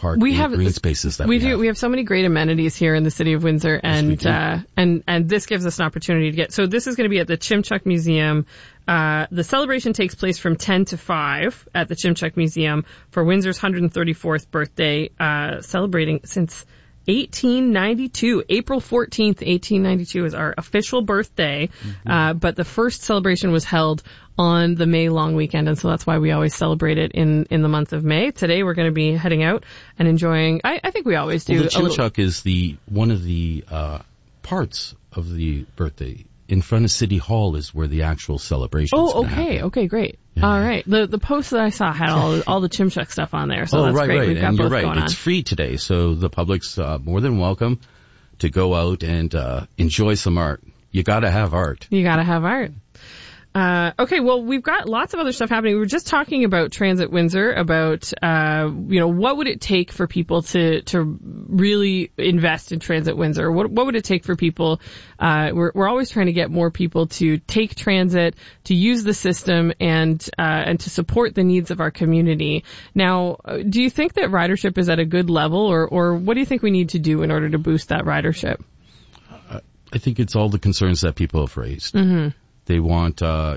park, green spaces that we have. We have so many great amenities here in the city of Windsor, and this gives us an opportunity to get. So this is going to be at the Chimchuk Museum. The celebration takes place from 10 to 5 at the Chimchuk Museum for Windsor's 134th birthday, celebrating since 1892. April 14th, 1892 is our official birthday. But the first celebration was held on the May long weekend, and so that's why we always celebrate it in the month of May. Today we're going to be heading out and enjoying, I think we always do. Well, the Chimchuk is one of the parts of the birthday. In front of City Hall is where the actual celebration is going to happen. Okay, great. Yeah. All right. The post that I saw had all the Chimchuk stuff on there, so that's right, great. Right. We've got and both you're right. going on. It's free today, so the public's more than welcome to go out and enjoy some art. You got to have art. You got to have art. Okay, well, we've got lots of other stuff happening. We were just talking about Transit Windsor, about, what would it take for people to really invest in Transit Windsor? What would it take for people? We're always trying to get more people to take transit, to use the system, and to support the needs of our community. Now, do you think that ridership is at a good level, or what do you think we need to do in order to boost that ridership? I think it's all the concerns that people have raised. Mm-hmm. They want,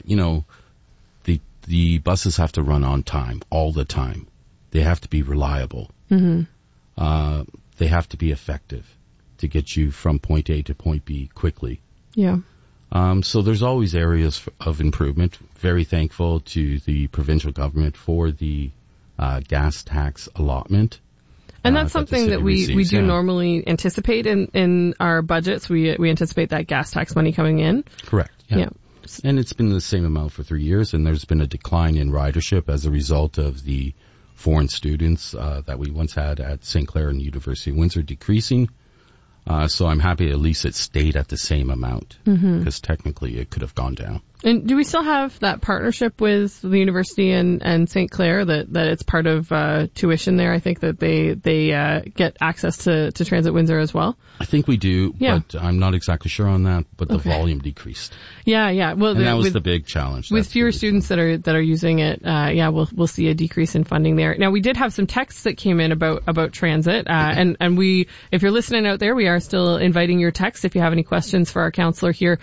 the buses have to run on time all the time. They have to be reliable. Mm-hmm. They have to be effective to get you from point A to point B quickly. Yeah. So there's always areas of improvement. Very thankful to the provincial government for the gas tax allotment. And that's something that we do normally anticipate in our budgets. We anticipate that gas tax money coming in. Correct. Yeah. And it's been the same amount for 3 years, and there's been a decline in ridership as a result of the foreign students that we once had at St. Clair and University of Windsor decreasing. So I'm happy at least it stayed at the same amount, because technically it could have gone down. And do we still have that partnership with the university and St. Clair that it's part of tuition there? I think that they get access to Transit Windsor as well. I think we do, but I'm not exactly sure on that. But the volume decreased. Yeah. Well, and that was the big challenge. With fewer students that are using it, we'll see a decrease in funding there. Now, we did have some texts that came in about transit, and we, if you're listening out there, we are still inviting your texts. If you have any questions for our counselor here,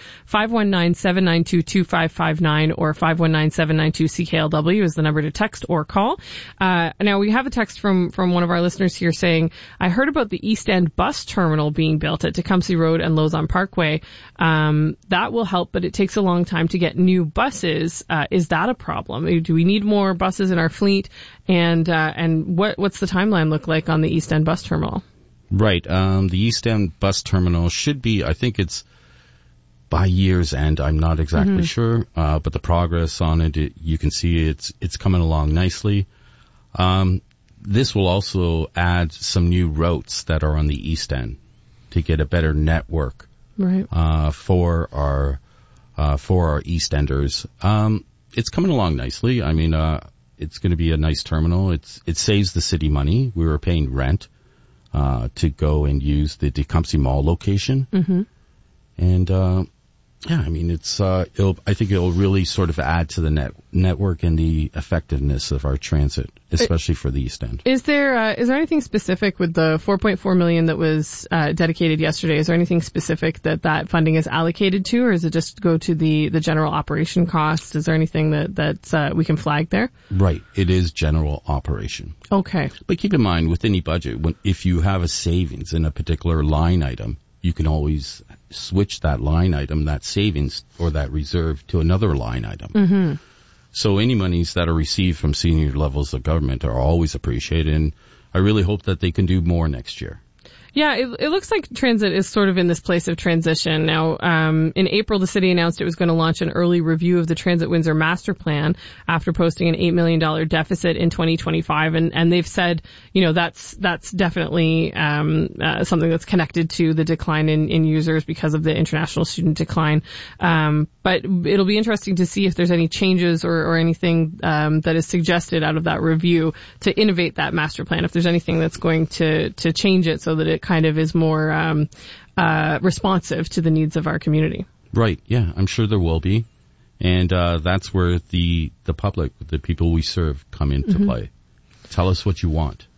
519-792-2559 or 519-792-CKLW is the number to text or call. Now, we have a text from one of our listeners here saying, I heard about the East End bus terminal being built at Tecumseh Road and Lausanne Parkway. That will help, but it takes a long time to get new buses. Is that a problem? Do we need more buses in our fleet? And what's the timeline look like on the East End bus terminal? Right. The East End bus terminal should be, I think it's by year's end. I'm not exactly sure, but the progress on it, you can see it's coming along nicely. This will also add some new routes that are on the East End to get a better network, right? For our East Enders. It's coming along nicely. I mean, it's going to be a nice terminal. It saves the city money. We were paying rent to go and use the Tecumseh Mall location. And, I mean, I think it'll really sort of add to the network and the effectiveness of our transit, especially for the East End. Is there anything specific with the $4.4 million that was dedicated yesterday? Is there anything specific that funding is allocated to, or is it just go to the general operation costs? Is there anything that we can flag there? Right. It is general operation. Okay. But keep in mind, with any budget, if you have a savings in a particular line item, you can always switch that line item, that savings or that reserve, to another line item. So any monies that are received from senior levels of government are always appreciated, and I really hope that they can do more next year. Yeah, it looks like transit is sort of in this place of transition. Now, in April, the city announced it was going to launch an early review of the Transit Windsor master plan after posting an $8 million deficit in 2025. And they've said, that's definitely, something that's connected to the decline in users because of the international student decline. But it'll be interesting to see if there's any changes or anything, that is suggested out of that review to innovate that master plan. If there's anything that's going to change it so that it kind of is more responsive to the needs of our community. Right. Yeah, I'm sure there will be. And that's where the public, the people we serve, come into play. Tell us what you want.